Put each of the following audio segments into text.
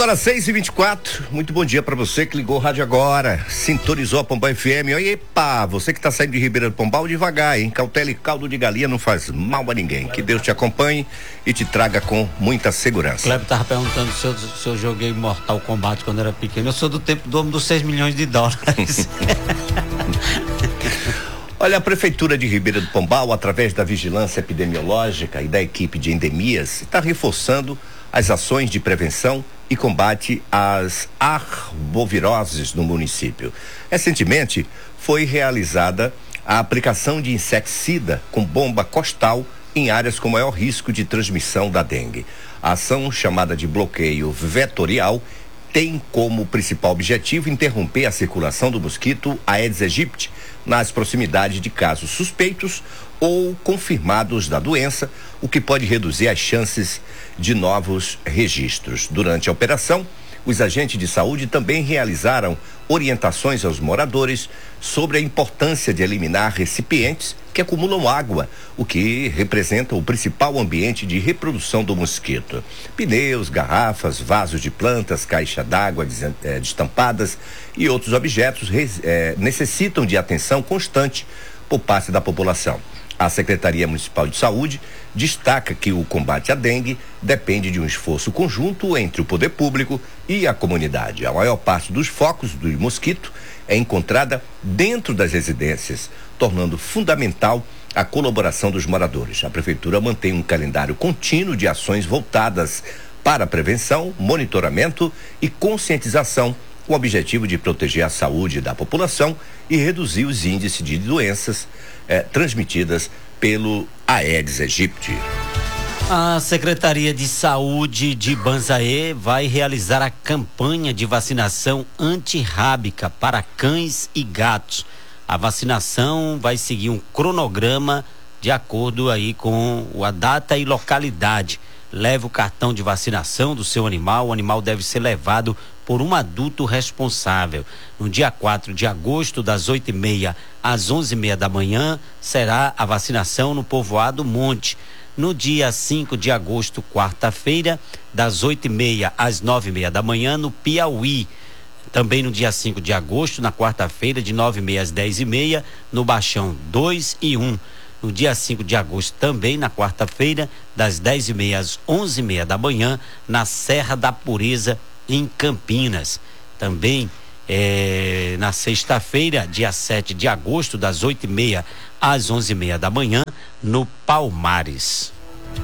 Agora 6h24, muito bom dia para você que ligou o rádio agora, sintonizou a Pombal FM. Epa, você que tá saindo de Ribeira do Pombal, devagar, hein? Cautela e caldo de galinha não faz mal a ninguém. Que Deus te acompanhe e te traga com muita segurança. Cleber tava perguntando se eu joguei Mortal Kombat quando era pequeno. Eu sou do tempo do homem dos 6 milhões de dólares. Olha, a Prefeitura de Ribeira do Pombal, através da vigilância epidemiológica e da equipe de endemias, está reforçando as ações de prevenção e combate às arboviroses no município. Recentemente, foi realizada a aplicação de inseticida com bomba costal em áreas com maior risco de transmissão da dengue. A ação, chamada de bloqueio vetorial, tem como principal objetivo interromper a circulação do mosquito Aedes aegypti nas proximidades de casos suspeitos ou confirmados da doença, o que pode reduzir as chances de novos registros. Durante a operação, os agentes de saúde também realizaram orientações aos moradores sobre a importância de eliminar recipientes que acumulam água, o que representa o principal ambiente de reprodução do mosquito. Pneus, garrafas, vasos de plantas, caixa d'água destampadas e outros objetos necessitam de atenção constante por parte da população. A Secretaria Municipal de Saúde destaca que o combate à dengue depende de um esforço conjunto entre o poder público e a comunidade. A maior parte dos focos do mosquito é encontrada dentro das residências, tornando fundamental a colaboração dos moradores. A Prefeitura mantém um calendário contínuo de ações voltadas para a prevenção, monitoramento e conscientização, com o objetivo de proteger a saúde da população e reduzir os índices de doenças transmitidas pelo Aedes aegypti. A Secretaria de Saúde de Banzaê vai realizar a campanha de vacinação antirrábica para cães e gatos. A vacinação vai seguir um cronograma de acordo aí com a data e localidade. Leve o cartão de vacinação do seu animal. O animal deve ser levado por um adulto responsável. No dia 4 de agosto, das 8h30 às 11h30 da manhã, será a vacinação no povoado Monte. No dia 5 de agosto, quarta-feira, das 8h30 às 9h30 da manhã, no Piauí. Também no dia 5 de agosto, na quarta-feira, de 9h30 às 10h30, no Baixão 2 e 1. No dia 5 de agosto, também na quarta-feira, das 10h30 às 11h30 da manhã, na Serra da Pureza, em Campinas. Também na sexta-feira, dia 7 de agosto, das 8h30 às 11h30 da manhã, no Palmares.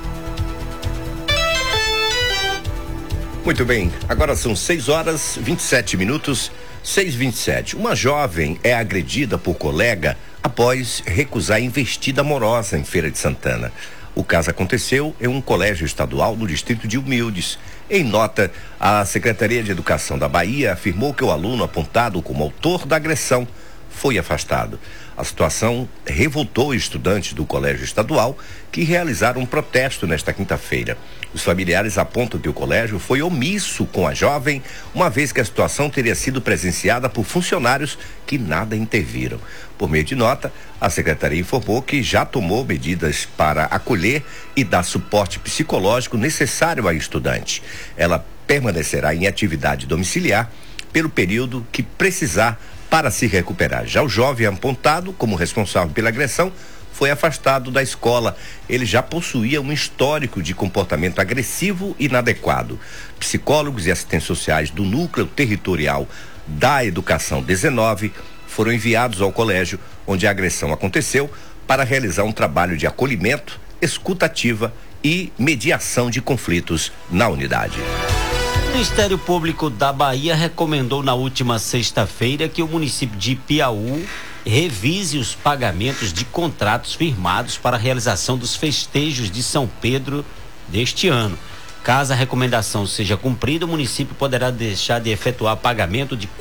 Muito bem, agora são 6h27, 6h27. Uma jovem é agredida por colega após recusar investida amorosa em Feira de Santana. O caso aconteceu em um colégio estadual no distrito de Humildes. Em nota, a Secretaria de Educação da Bahia afirmou que o aluno apontado como autor da agressão foi afastado. A situação revoltou estudantes do colégio estadual que realizaram um protesto nesta quinta-feira. Os familiares apontam que o colégio foi omisso com a jovem, uma vez que a situação teria sido presenciada por funcionários que nada interviram. Por meio de nota, a secretaria informou que já tomou medidas para acolher e dar suporte psicológico necessário à estudante. Ela permanecerá em atividade domiciliar pelo período que precisar para se recuperar. Já o jovem apontado como responsável pela agressão foi afastado da escola. Ele já possuía um histórico de comportamento agressivo e inadequado. Psicólogos e assistentes sociais do Núcleo Territorial da Educação 19 foram enviados ao colégio onde a agressão aconteceu para realizar um trabalho de acolhimento, escuta ativa e mediação de conflitos na unidade. O Ministério Público da Bahia recomendou na última sexta-feira que o município de Piauí revise os pagamentos de contratos firmados para a realização dos festejos de São Pedro deste ano. Caso a recomendação seja cumprida, o município poderá deixar de efetuar pagamento de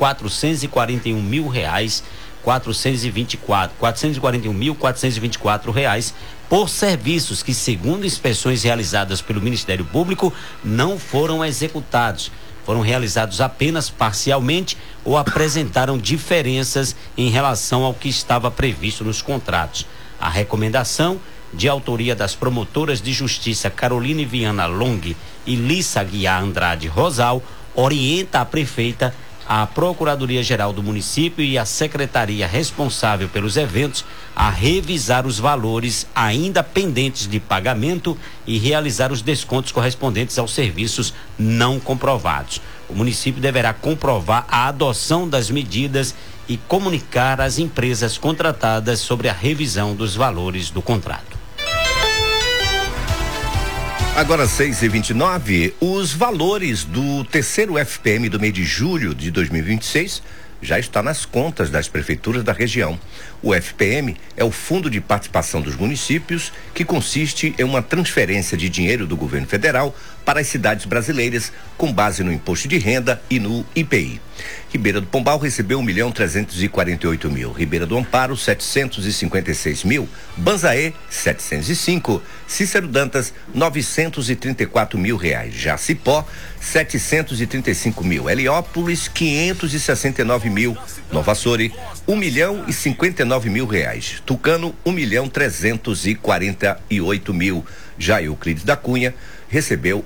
R$ 441.424 reais por serviços que, segundo inspeções realizadas pelo Ministério Público, não foram executados. Foram realizados apenas parcialmente ou apresentaram diferenças em relação ao que estava previsto nos contratos. A recomendação, de autoria das promotoras de justiça Caroline Viana Long e Lissa Guiar Andrade Rosal, orienta a prefeita, a Procuradoria-Geral do município e a secretaria responsável pelos eventos a revisar os valores ainda pendentes de pagamento e realizar os descontos correspondentes aos serviços não comprovados. O município deverá comprovar a adoção das medidas e comunicar às empresas contratadas sobre a revisão dos valores do contrato. Agora 6h29, os valores do terceiro FPM do mês de julho de 2026 já está nas contas das prefeituras da região. O FPM é o Fundo de Participação dos Municípios, que consiste em uma transferência de dinheiro do governo federal para as cidades brasileiras com base no imposto de renda e no IPI. Ribeira do Pombal recebeu 1.348.000, Ribeira do Amparo 756.000, Banzaê 705, Cícero Dantas 934.000 reais, Jacipó 735.000, Heliópolis 569.000, Nova Açores 1.059.000 reais, Tucano 1.348.000, já Euclides da Cunha recebeu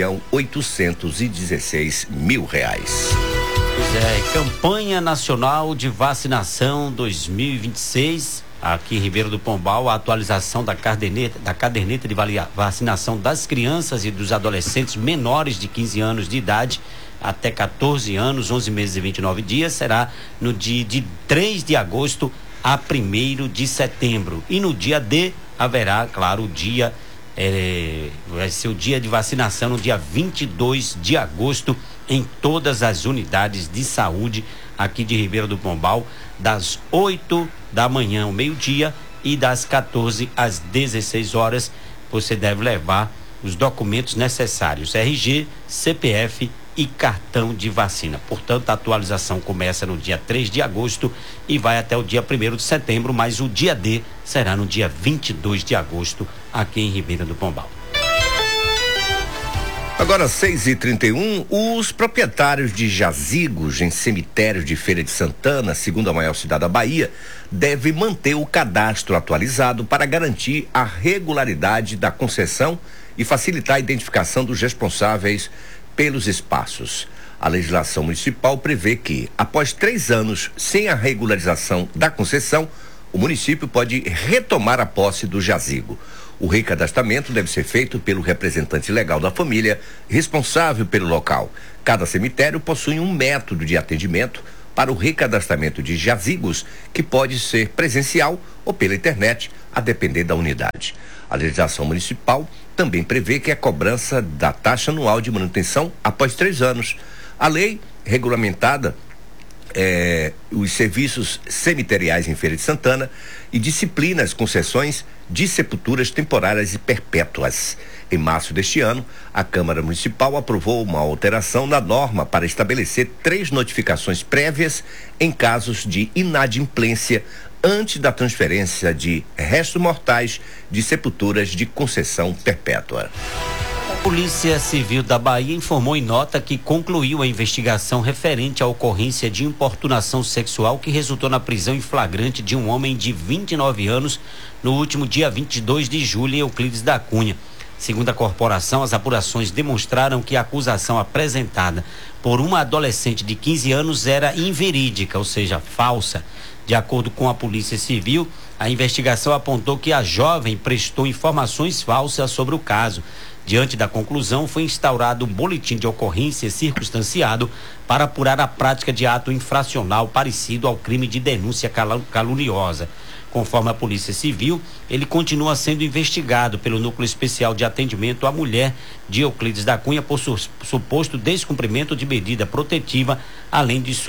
1.816.000 reais. Pois é, campanha nacional de vacinação 2026, aqui em Ribeira do Pombal, a atualização da caderneta de vacinação das crianças e dos adolescentes menores de 15 anos de idade até 14 anos, 11 meses e 29 dias, será no dia de 3 de agosto a 1º de setembro. E no dia D haverá, claro, o dia vai ser o dia de vacinação no dia 22 de agosto em todas as unidades de saúde aqui de Ribeira do Pombal, das 8 da manhã ao meio-dia e das 14 às 16 horas. Você deve levar os documentos necessários, RG, CPF e cartão de vacina. Portanto, a atualização começa no dia 3 de agosto e vai até o dia 1º de setembro, mas o dia D será no dia 22 de agosto aqui em Ribeira do Pombal. Agora 6h31, os proprietários de jazigos em cemitérios de Feira de Santana, segunda maior cidade da Bahia, devem manter o cadastro atualizado para garantir a regularidade da concessão e facilitar a identificação dos responsáveis pelos espaços. A legislação municipal prevê que, após 3 anos sem a regularização da concessão, o município pode retomar a posse do jazigo. O recadastramento deve ser feito pelo representante legal da família responsável pelo local. Cada cemitério possui um método de atendimento para o recadastramento de jazigos, que pode ser presencial ou pela internet, a depender da unidade. A legislação municipal também prevê que a cobrança da taxa anual de manutenção após 3 anos. A lei regulamentada os serviços cemiteriais em Feira de Santana e disciplina as concessões de sepulturas temporárias e perpétuas. Em março deste ano, a Câmara Municipal aprovou uma alteração na norma para estabelecer 3 notificações prévias em casos de inadimplência antes da transferência de restos mortais de sepulturas de concessão perpétua. A Polícia Civil da Bahia informou em nota que concluiu a investigação referente à ocorrência de importunação sexual que resultou na prisão em flagrante de um homem de 29 anos no último dia 22 de julho em Euclides da Cunha. Segundo a corporação, as apurações demonstraram que a acusação apresentada por uma adolescente de 15 anos era inverídica, ou seja, falsa. De acordo com a Polícia Civil, a investigação apontou que a jovem prestou informações falsas sobre o caso. Diante da conclusão, foi instaurado um boletim de ocorrência circunstanciado para apurar a prática de ato infracional parecido ao crime de denúncia caluniosa. Conforme a Polícia Civil, ele continua sendo investigado pelo Núcleo Especial de Atendimento à Mulher de Euclides da Cunha por suposto descumprimento de medida protetiva, além de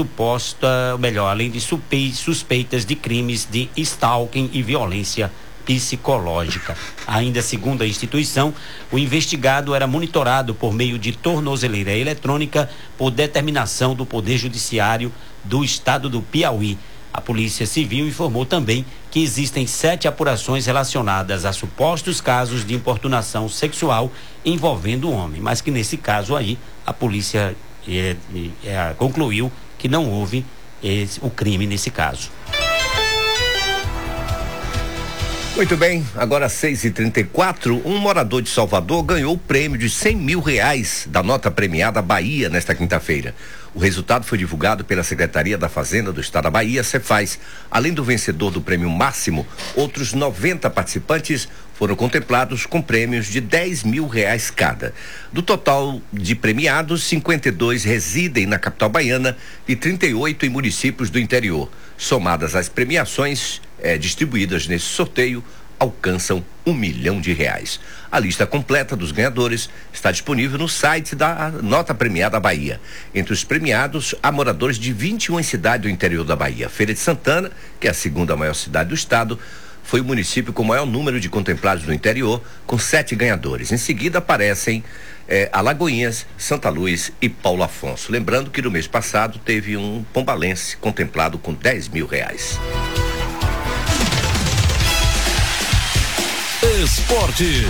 suspeitas de crimes de stalking e violência psicológica. Ainda segundo a instituição, o investigado era monitorado por meio de tornozeleira eletrônica por determinação do Poder Judiciário do Estado do Piauí. A Polícia Civil informou também que existem 7 apurações relacionadas a supostos casos de importunação sexual envolvendo o homem, mas que nesse caso aí a polícia concluiu que não houve o crime nesse caso. Muito bem, agora 6h34, um morador de Salvador ganhou o prêmio de R$100 mil da nota premiada Bahia nesta quinta-feira. O resultado foi divulgado pela Secretaria da Fazenda do Estado da Bahia, Cefaz. Além do vencedor do prêmio máximo, outros 90 participantes foram contemplados com prêmios de R$10 mil cada. Do total de premiados, 52 residem na capital baiana e 38 em municípios do interior. Somadas as premiações distribuídas nesse sorteio, alcançam R$1 milhão. A lista completa dos ganhadores está disponível no site da Nota Premiada Bahia. Entre os premiados, há moradores de 21 cidades do interior da Bahia. Feira de Santana, que é a segunda maior cidade do estado, foi o município com o maior número de contemplados no interior, com 7 ganhadores. Em seguida aparecem Alagoinhas, Santa Luz e Paulo Afonso. Lembrando que no mês passado teve um pombalense contemplado com R$10 mil. Esportes.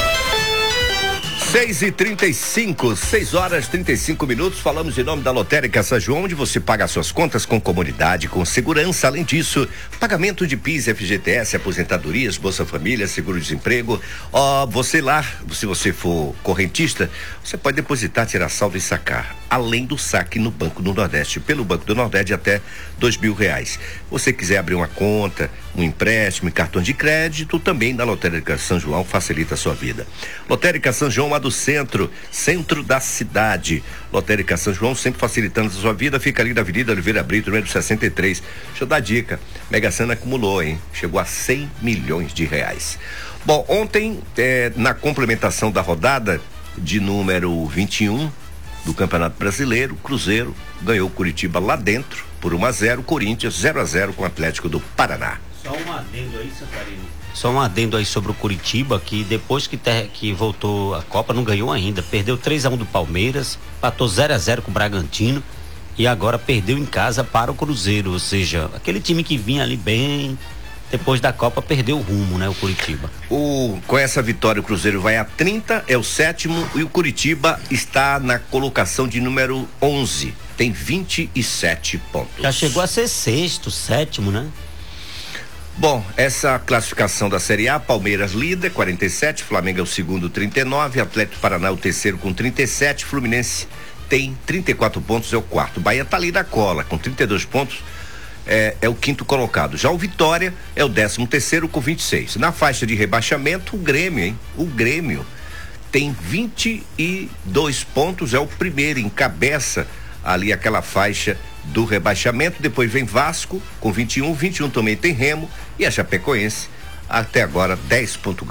6h35, 6h35. Falamos em nome da Lotérica São João, onde você paga suas contas com comodidade, com segurança. Além disso, pagamento de PIS, FGTS, aposentadorias, Bolsa Família, seguro-desemprego. Você lá, se você for correntista, você pode depositar, tirar saldo e sacar. Além do saque no Banco do Nordeste, pelo Banco do Nordeste até R$2 mil. Você quiser abrir uma conta, um empréstimo e cartão de crédito, também na Lotérica São João facilita a sua vida. Lotérica São João, a do centro da cidade. Lotérica São João, sempre facilitando a sua vida, fica ali na Avenida Oliveira Brito, número 63. Deixa eu dar dica, Mega Sena acumulou, hein? Chegou a R$100 milhões. Bom, ontem, na complementação da rodada de número 21 do Campeonato Brasileiro, Cruzeiro ganhou o Curitiba lá dentro por 1-0, Corinthians 0-0 com o Atlético do Paraná. Só um adendo aí, Santarino. Só um adendo aí sobre o Curitiba, que depois que voltou a Copa não ganhou ainda, perdeu 3-1 do Palmeiras, empatou 0-0 com o Bragantino e agora perdeu em casa para o Cruzeiro, ou seja, aquele time que vinha ali bem, depois da Copa perdeu o rumo, né, o Curitiba. Com essa vitória o Cruzeiro vai a 30, é o 7º, e o Curitiba está na colocação de número 11, tem 27 pontos. Já chegou a ser 6º, 7º, né? Bom, essa classificação da Série A, Palmeiras líder, 47, Flamengo é o segundo, 39, Atlético Paraná é o terceiro com 37, Fluminense tem 34 pontos, é o quarto. Bahia tá ali na cola, com 32 pontos, é o quinto colocado. Já o Vitória é o 13º com 26. Na faixa de rebaixamento, o Grêmio, hein? O Grêmio tem 22 pontos, é o primeiro, encabeça ali aquela faixa do rebaixamento. Depois vem Vasco com 21 também tem Remo, e a Chapecoense até agora 10 pontos.